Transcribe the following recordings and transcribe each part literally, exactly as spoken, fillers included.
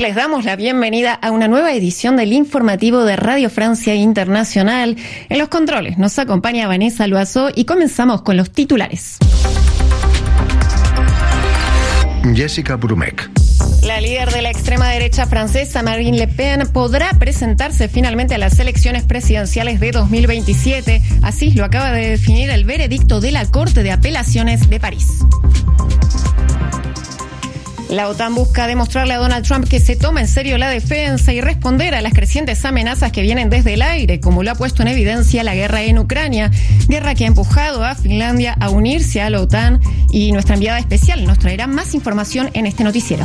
les damos la bienvenida a una nueva edición del informativo de Radio Francia Internacional. En los controles nos acompaña Vanessa Loiseau y comenzamos con los titulares. Jessica Brumec. La líder de la extrema derecha francesa, Marine Le Pen, podrá presentarse finalmente a las elecciones presidenciales de dos mil veintisiete. Así lo acaba de definir el veredicto de la Corte de Apelaciones de París. La OTAN busca demostrarle a Donald Trump que se toma en serio la defensa y responder a las crecientes amenazas que vienen desde el aire, como lo ha puesto en evidencia la guerra en Ucrania, guerra que ha empujado a Finlandia a unirse a la OTAN, y nuestra enviada especial nos traerá más información en este noticiero.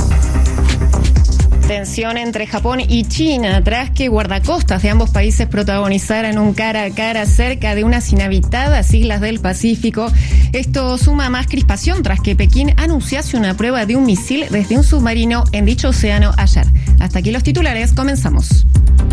Tensión entre Japón y China tras que guardacostas de ambos países protagonizaran un cara a cara cerca de unas inhabitadas islas del Pacífico. Esto suma más crispación tras que Pekín anunciase una prueba de un misil desde un submarino en dicho océano ayer. Hasta aquí los titulares, comenzamos.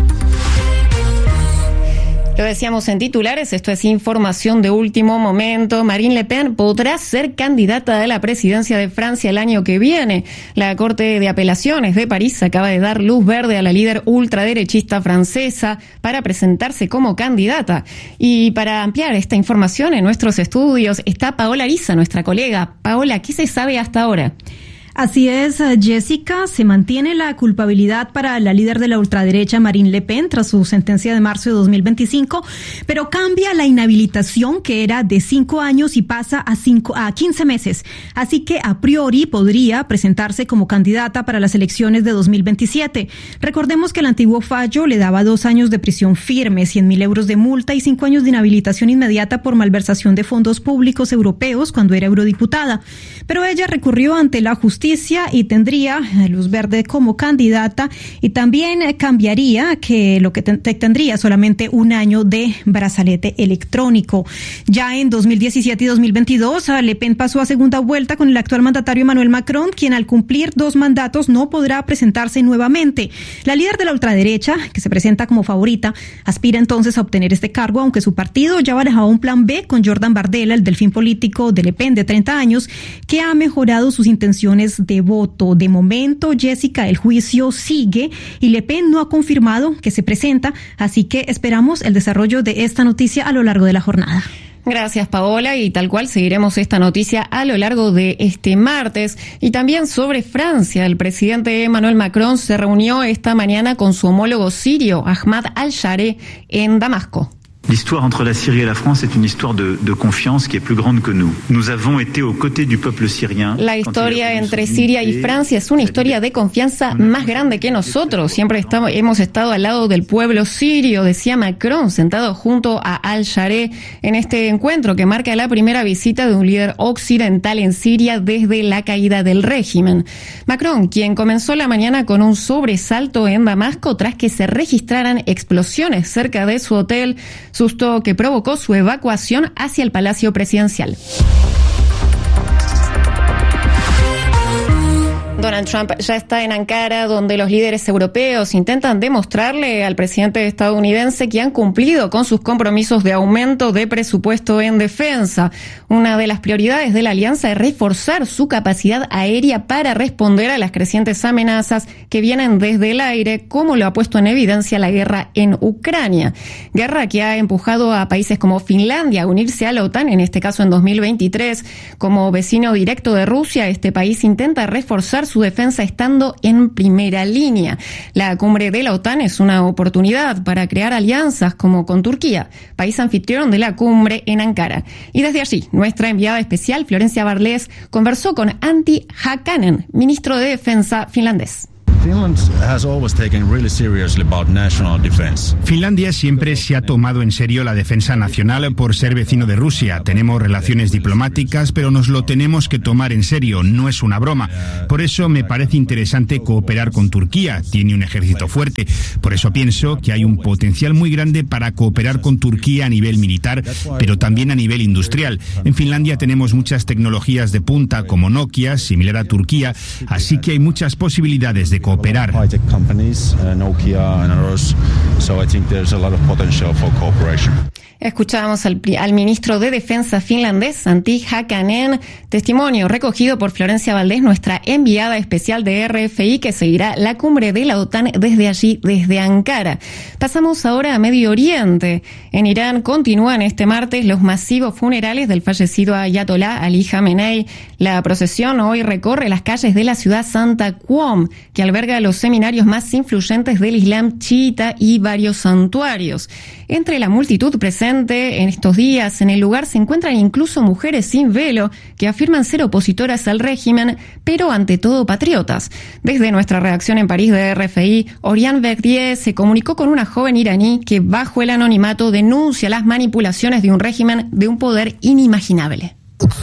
Lo decíamos en titulares, esto es información de último momento. Marine Le Pen podrá ser candidata a la presidencia de Francia el año que viene. La Corte de Apelaciones de París acaba de dar luz verde a la líder ultraderechista francesa para presentarse como candidata. Y para ampliar esta información en nuestros estudios está Paola Ariza, nuestra colega. Paola, ¿qué se sabe hasta ahora? Así es, Jessica, se mantiene la culpabilidad para la líder de la ultraderecha Marine Le Pen tras su sentencia de marzo de dos mil veinticinco, pero cambia la inhabilitación, que era de cinco años, y pasa a cinco a quince meses. Así que a priori podría presentarse como candidata para las elecciones de dos mil veintisiete. Recordemos que el antiguo fallo le daba dos años de prisión firme, cien mil euros de multa y cinco años de inhabilitación inmediata por malversación de fondos públicos europeos cuando era eurodiputada. Pero ella recurrió ante la justicia y tendría luz verde como candidata, y también cambiaría que lo que te- tendría solamente un año de brazalete electrónico. Ya en dos mil diecisiete y dos mil veintidós, Le Pen pasó a segunda vuelta con el actual mandatario Emmanuel Macron, quien al cumplir dos mandatos no podrá presentarse nuevamente. La líder de la ultraderecha, que se presenta como favorita, aspira entonces a obtener este cargo, aunque su partido ya manejaba un plan B con Jordan Bardella, el delfín político de Le Pen de treinta años, que ha mejorado sus intenciones de voto. De momento, Jessica, el juicio sigue y Le Pen no ha confirmado que se presenta, así que esperamos el desarrollo de esta noticia a lo largo de la jornada. Gracias, Paola, y tal cual seguiremos esta noticia a lo largo de este martes. Y también sobre Francia, el presidente Emmanuel Macron se reunió esta mañana con su homólogo sirio, Ahmad al-Shara, en Damasco. L'histoire entre la Syrie et la France est une histoire de, de confiance qui est plus grande que nous. Nous avons été aux côtés du peuple syrien. La historia entre Siria y Francia es una historia de confianza más grande que nosotros. Siempre estamos, hemos estado al lado del pueblo sirio, decía Macron, sentado junto a al-Shara en este encuentro que marca la primera visita de un líder occidental en Siria desde la caída del régimen. Macron, quien comenzó la mañana con un sobresalto en Damasco tras que se registraran explosiones cerca de su hotel, susto que provocó su evacuación hacia el Palacio Presidencial. Donald Trump ya está en Ankara, donde los líderes europeos intentan demostrarle al presidente estadounidense que han cumplido con sus compromisos de aumento de presupuesto en defensa. Una de las prioridades de la alianza es reforzar su capacidad aérea para responder a las crecientes amenazas que vienen desde el aire, como lo ha puesto en evidencia la guerra en Ucrania. Guerra que ha empujado a países como Finlandia a unirse a la OTAN, en este caso en dos mil veintitrés. Como vecino directo de Rusia, este país intenta reforzar su defensa estando en primera línea. La cumbre de la OTAN es una oportunidad para crear alianzas como con Turquía, país anfitrión de la cumbre en Ankara. Y desde allí, nuestra enviada especial, Florencia Barlés, conversó con Antti Hakanen, ministro de Defensa finlandés. Finlandia siempre se ha tomado en serio la defensa nacional por ser vecino de Rusia. Tenemos relaciones diplomáticas, pero nos lo tenemos que tomar en serio, no es una broma. Por eso me parece interesante cooperar con Turquía, tiene un ejército fuerte. Por eso pienso que hay un potencial muy grande para cooperar con Turquía a nivel militar, pero también a nivel industrial. En Finlandia tenemos muchas tecnologías de punta como Nokia, similar a Turquía, así que hay muchas posibilidades de cooperar. Escuchábamos al, al ministro de Defensa finlandés, Antti Hakanen, testimonio recogido por Florencia Valdés, nuestra enviada especial de R F I, que seguirá la cumbre de la OTAN desde allí, desde Ankara. Pasamos ahora a Medio Oriente. En Irán continúan este martes los masivos funerales del fallecido Ayatolá Ali Khamenei. La procesión hoy recorre las calles de la ciudad santa Qom, que alberga los seminarios más influyentes del Islam chiita y varios santuarios. Entre la multitud presente en estos días en el lugar se encuentran incluso mujeres sin velo que afirman ser opositoras al régimen, pero ante todo patriotas. Desde nuestra redacción en París de R F I, Oriane Verdier se comunicó con una joven iraní que bajo el anonimato denuncia las manipulaciones de un régimen de un poder inimaginable.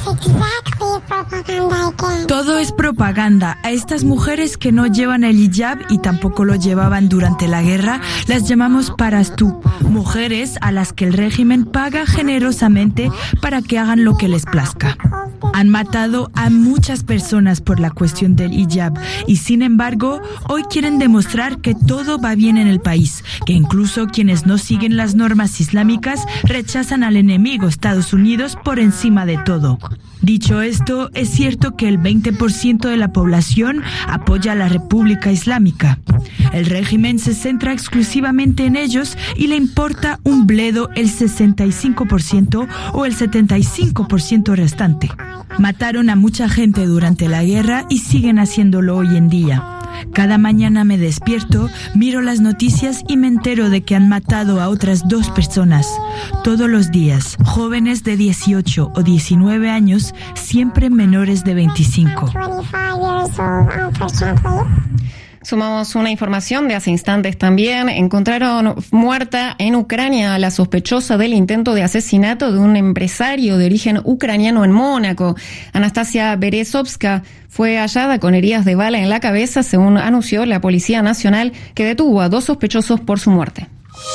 Todo es propaganda. A estas mujeres que no llevan el hijab y tampoco lo llevaban durante la guerra, las llamamos parastú, mujeres a las que el régimen paga generosamente para que hagan lo que les plazca. Han matado a muchas personas por la cuestión del hijab y sin embargo hoy quieren demostrar que todo va bien en el país, que incluso quienes no siguen las normas islámicas rechazan al enemigo Estados Unidos por encima de todo. Dicho esto, es cierto que el veinte por ciento de la población apoya a la República Islámica. El régimen se centra exclusivamente en ellos y le importa un bledo el sesenta y cinco por ciento o el setenta y cinco por ciento restante. Mataron a mucha gente durante la guerra y siguen haciéndolo hoy en día. Cada mañana me despierto, miro las noticias y me entero de que han matado a otras dos personas. Todos los días, jóvenes de dieciocho o diecinueve años, siempre menores de veinticinco. Sumamos una información de hace instantes también. Encontraron muerta en Ucrania a la sospechosa del intento de asesinato de un empresario de origen ucraniano en Mónaco. Anastasia Berezovska fue hallada con heridas de bala en la cabeza, según anunció la Policía Nacional, que detuvo a dos sospechosos por su muerte.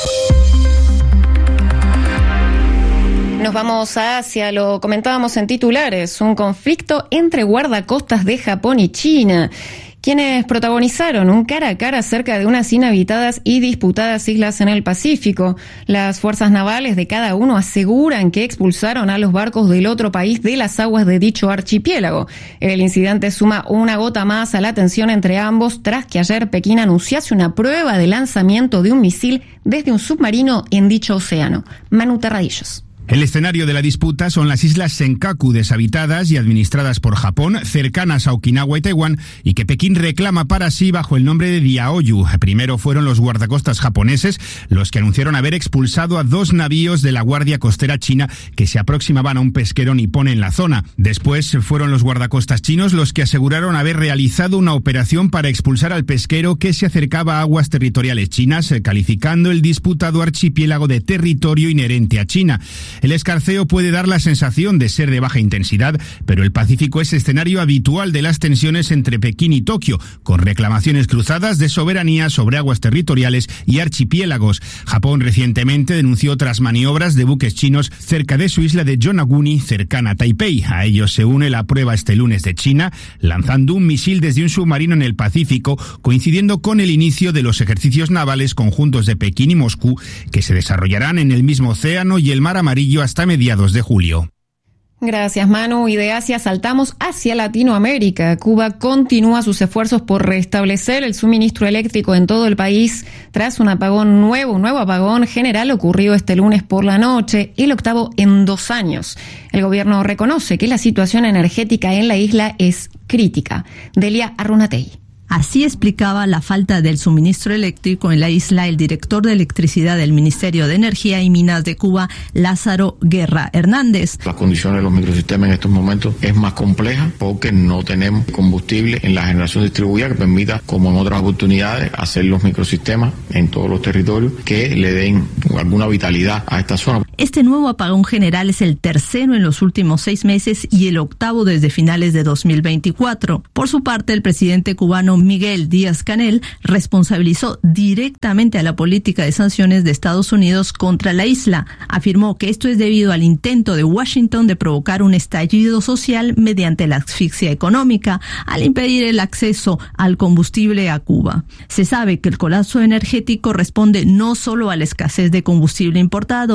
Nos vamos a Asia, lo comentábamos en titulares, un conflicto entre guardacostas de Japón y China, quienes protagonizaron un cara a cara cerca de unas inhabitadas y disputadas islas en el Pacífico. Las fuerzas navales de cada uno aseguran que expulsaron a los barcos del otro país de las aguas de dicho archipiélago. El incidente suma una gota más a la tensión entre ambos tras que ayer Pekín anunciase una prueba de lanzamiento de un misil desde un submarino en dicho océano. Manu Terradillos. El escenario de la disputa son las islas Senkaku, deshabitadas y administradas por Japón, cercanas a Okinawa y Taiwán, y que Pekín reclama para sí bajo el nombre de Diaoyu. Primero fueron los guardacostas japoneses los que anunciaron haber expulsado a dos navíos de la Guardia Costera china que se aproximaban a un pesquero nipón en la zona. Después fueron los guardacostas chinos los que aseguraron haber realizado una operación para expulsar al pesquero que se acercaba a aguas territoriales chinas, calificando el disputado archipiélago de territorio inherente a China. El escarceo puede dar la sensación de ser de baja intensidad, pero el Pacífico es escenario habitual de las tensiones entre Pekín y Tokio, con reclamaciones cruzadas de soberanía sobre aguas territoriales y archipiélagos. Japón recientemente denunció otras maniobras de buques chinos cerca de su isla de Yonaguni, cercana a Taipei. A ellos se une la prueba este lunes de China, lanzando un misil desde un submarino en el Pacífico, coincidiendo con el inicio de los ejercicios navales conjuntos de Pekín y Moscú, que se desarrollarán en el mismo océano y el Mar Amarillo hasta mediados de julio. Gracias, Manu. Y de Asia saltamos hacia Latinoamérica. Cuba continúa sus esfuerzos por restablecer el suministro eléctrico en todo el país tras un apagón nuevo, un nuevo apagón general ocurrido este lunes por la noche, el octavo en dos años. El gobierno reconoce que la situación energética en la isla es crítica. Delia Arrunatey. Así explicaba la falta del suministro eléctrico en la isla el director de electricidad del Ministerio de Energía y Minas de Cuba, Lázaro Guerra Hernández. Las condiciones de los microsistemas en estos momentos es más compleja porque no tenemos combustible en la generación distribuida que permita, como en otras oportunidades, hacer los microsistemas en todos los territorios que le den alguna vitalidad a esta zona. Este nuevo apagón general es el tercero en los últimos seis meses y el octavo desde finales de dos mil veinticuatro. Por su parte, el presidente cubano Miguel Díaz-Canel responsabilizó directamente a la política de sanciones de Estados Unidos contra la isla. Afirmó que esto es debido al intento de Washington de provocar un estallido social mediante la asfixia económica al impedir el acceso al combustible a Cuba. Se sabe que el colapso energético responde no solo a la escasez de combustible importado, sino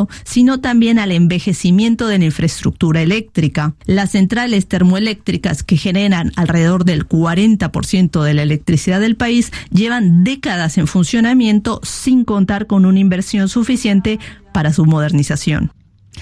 sino también al envejecimiento de la infraestructura eléctrica. Las centrales termoeléctricas, que generan alrededor del cuarenta por ciento de la electricidad del país, llevan décadas en funcionamiento sin contar con una inversión suficiente para su modernización.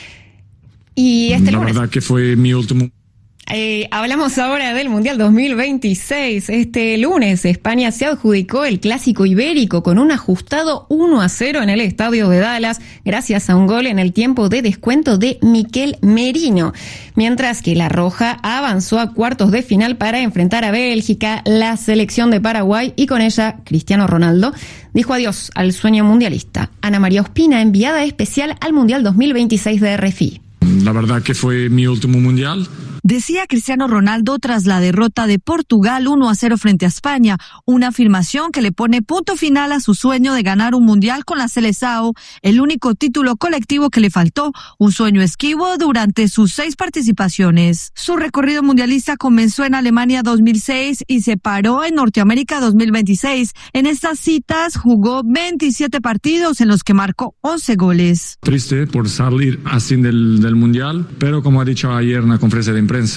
Y este La lunes, verdad que fue mi último... Eh, hablamos ahora del Mundial dos mil veintiséis. Este lunes España se adjudicó el Clásico Ibérico con un ajustado uno a cero en el estadio de Dallas, gracias a un gol en el tiempo de descuento de Miquel Merino. Mientras que la Roja avanzó a cuartos de final para enfrentar a Bélgica, la selección de Paraguay, y con ella Cristiano Ronaldo dijo adiós al sueño mundialista. Ana María Ospina, enviada especial al Mundial dos mil veintiséis de R F I. La verdad que fue mi último mundial. Decía Cristiano Ronaldo tras la derrota de Portugal uno a cero frente a España, una afirmación que le pone punto final a su sueño de ganar un mundial con la Seleção, el único título colectivo que le faltó, un sueño esquivo durante sus seis participaciones. Su recorrido mundialista comenzó en Alemania dos mil seis y se paró en Norteamérica dos mil veintiséis. En estas citas jugó veintisiete partidos en los que marcó once goles. Triste por salir así del, del mundial, pero como ha dicho ayer en la conferencia de prensa,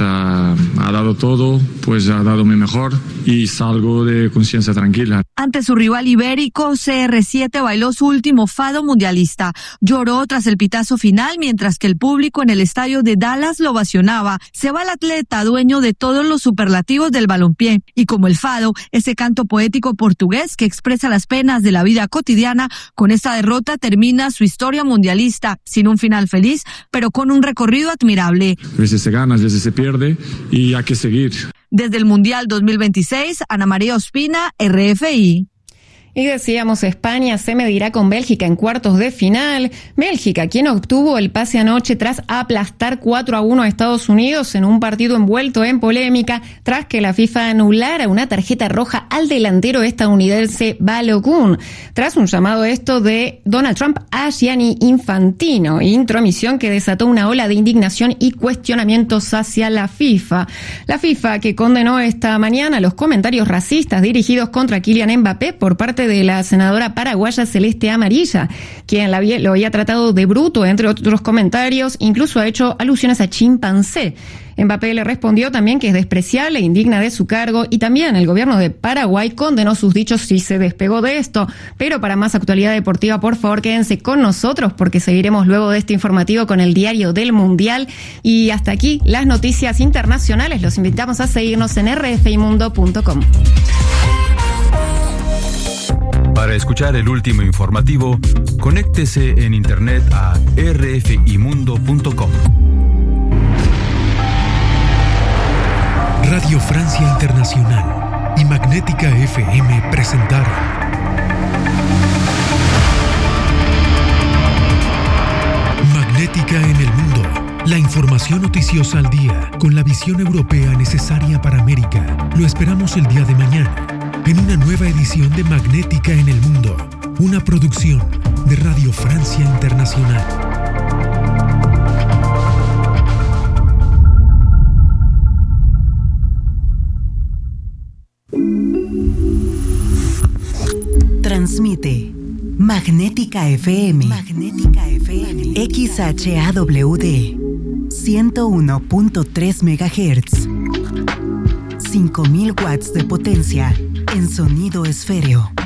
ha dado todo, pues ha dado mi mejor y salgo de conciencia tranquila. Ante su rival ibérico, C R siete bailó su último fado mundialista. Lloró tras el pitazo final, mientras que el público en el estadio de Dallas lo ovacionaba. Se va el atleta, dueño de todos los superlativos del balompié. Y como el fado, ese canto poético portugués que expresa las penas de la vida cotidiana, con esta derrota termina su historia mundialista, sin un final feliz, pero con un recorrido admirable. A veces se gana, a veces se pierde y hay que seguir. Desde el Mundial dos mil veintiséis, Ana María Ospina, R F I. Y decíamos, España se medirá con Bélgica en cuartos de final. Bélgica, quien obtuvo el pase anoche tras aplastar cuatro a uno a Estados Unidos en un partido envuelto en polémica, tras que la FIFA anulara una tarjeta roja al delantero estadounidense Balogun, tras un llamado esto de Donald Trump a Gianni Infantino, intromisión que desató una ola de indignación y cuestionamientos hacia la FIFA. La FIFA, que condenó esta mañana los comentarios racistas dirigidos contra Kylian Mbappé por parte de la senadora paraguaya Celeste Amarilla, quien la había, lo había tratado de bruto, entre otros comentarios, incluso ha hecho alusiones a chimpancé. Mbappé le respondió también que es despreciable e indigna de su cargo, y también el gobierno de Paraguay condenó sus dichos y se despegó de esto. Pero para más actualidad deportiva, por favor, quédense con nosotros porque seguiremos luego de este informativo con el diario del Mundial. Y hasta aquí las noticias internacionales. Los invitamos a seguirnos en r f i mundo punto com. Para escuchar el último informativo, conéctese en internet a r f i mundo punto com. Radio Francia Internacional y Magnética F M presentaron Magnética en el Mundo, la información noticiosa al día con la visión europea necesaria para América. Lo esperamos el día de mañana en una nueva edición de Magnética en el Mundo, una producción de Radio Francia Internacional. Transmite Magnética F M, Magnética F M, X H A W D, ciento uno punto tres megahertz, cinco mil watts de potencia en sonido esféreo.